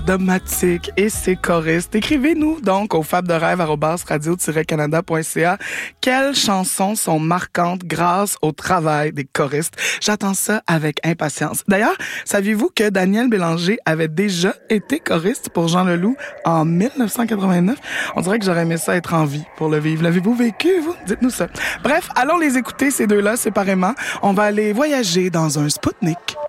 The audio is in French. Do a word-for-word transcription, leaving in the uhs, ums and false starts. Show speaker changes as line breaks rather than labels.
Domatique et ses choristes. Écrivez-nous donc au fab de rêve arobase radio tiret canada point c a quelles chansons sont marquantes grâce au travail des choristes. J'attends ça avec impatience. D'ailleurs, saviez-vous que Daniel Bélanger avait déjà été choriste pour Jean Leloup en dix-neuf cent quatre-vingt-neuf? On dirait que j'aurais aimé ça être en vie pour le vivre. L'avez-vous vécu, vous? Dites-nous ça. Bref, allons les écouter, ces deux-là, séparément. On va aller voyager dans un Spoutnik.